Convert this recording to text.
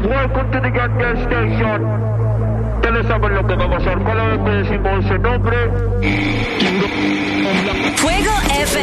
welcome to the Gas Station. Ustedes saben lo que va a pasar cada vez que decimos ese nombre. Fuego FM.